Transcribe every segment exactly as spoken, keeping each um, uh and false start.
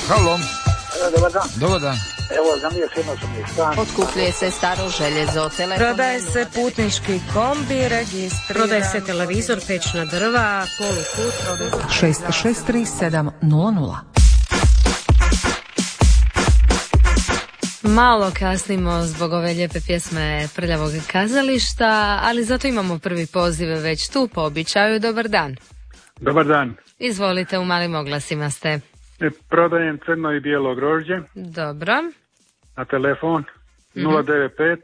Halo. Dobar dan. Dobar dan. Evo, za mije sjedno sam je stan. Otkupljuje se staro željezo, telefon. Prodaje se putnički kombi, registriran. Prodaje se televizor, pećna drva, poluput. šest šest tri sedam nula nula. Malo kasnimo zbog ove lijepe pjesme Prljavog kazališta, ali zato imamo prvi poziv već tu po običaju. Dobar dan. Dobar dan. Izvolite, u malim oglasima ste. Prodajem crno i bijelo grožđe. Dobro. Na telefon mm-hmm. nula devet pet.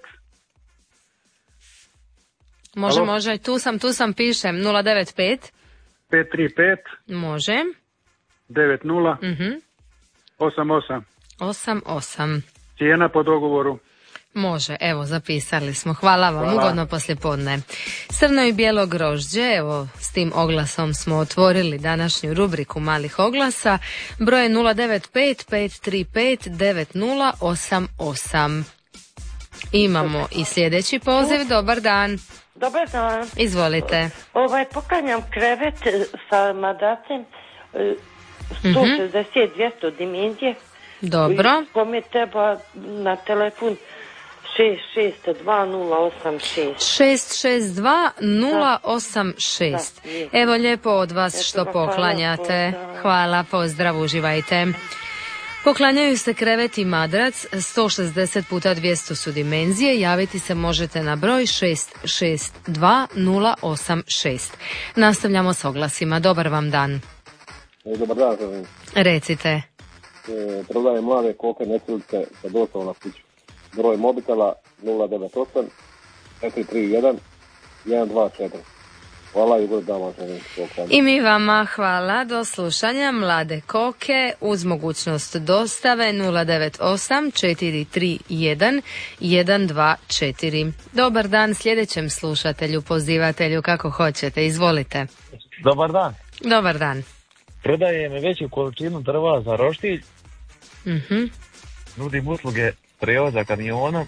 Može, Halo? može, tu sam, tu sam, pišem nula devet pet. pet tri pet. Može. devet nula. Mhm. osam osam. osam osam. Cijena po dogovoru. Može, evo, zapisali smo. Hvala vam, Hvala. Ugodno poslijepodne. Crno i bijelo grožđe, evo, s tim oglasom smo otvorili današnju rubriku malih oglasa. Broj je nula devet pet pet tri pet devet nula osam osam. Imamo i sljedeći poziv. Dobar dan. Dobar dan. Izvolite. Ovaj, poklanjam krevet sa madracem sto šezdeset dvjesto dimenzije. Dobro. Kome treba na telefon šest šest dva nula osam šest. šest šest dva nula osam šest. Evo, lijepo od vas što poklanjate. Hvala, pozdrav, uživajte. Poklanjaju se krevet i madrac, sto šezdeset puta dvjesto su dimenzije. Javiti se možete na broj šest šest dva nula osam šest. Nastavljamo s oglasima. Dobar vam dan. Dobar dan, želim. Recite. E, prodajem mlade koke necilice sa dostavom na kuću. Broj mobitela nula devet osam četiri tri jedan jedan dva četiri. Hvala i god da vam želim. I mi vama hvala. Do slušanja. Mlade koke uz mogućnost dostave nula devet osam četiri tri jedan jedan dva četiri. Dobar dan sljedećem slušatelju, pozivatelju, kako hoćete. Izvolite. Dobar dan. Dobar dan. Prodajem veću količinu drva za roštilj. Mhm. Nudim usluge prijevoza kamionom.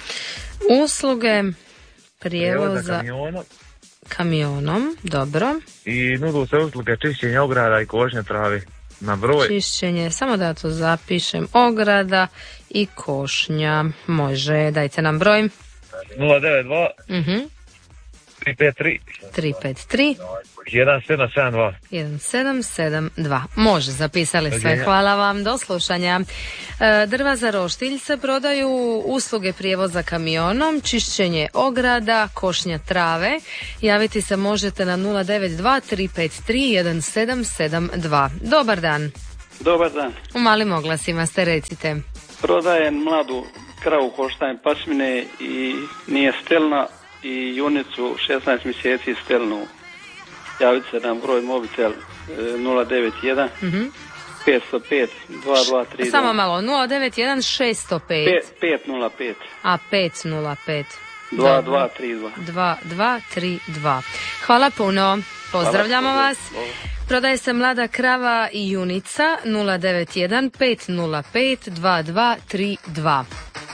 Usluge prijevoza, prijevoza kamionom. kamionom, dobro. I nudu se usluge čišćenja ograda i košnje travi. Na broj. Čišćenje, samo da to zapišem, ograda i košnja. Može, dajte nam broj. nula devet dva Mhm. tri pet tri tri pet tri jedan sedam sedam dva. jedan sedam sedam dva. Može, zapisali sve. Dođenja. Hvala vam, do slušanja. E, drva za roštilj se prodaju, usluge prijevoza kamionom, čišćenje ograda, košnja trave. Javiti se možete na nula devet dva tri pet tri jedan sedam sedam dva. Dobar dan. Dobar dan. U malim oglasima ste, recite. Prodajem mladu kravu koštajem pasmine i nije stelna i junicu šesnaest mjeseci stelnu. Javite se na broj mobitel nula devet jedan Mhm. pet nula pet dva dva tri dva. Samo malo, nula devet jedan šest nula pet. pet nula pet A pet nula pet. dva dva tri dva. dva dva tri dva. Hvala puno. Pozdravljamo Hvala. vas. Prodaje se mlada krava i junica nula devet jedan pet nula pet dva dva tri dva.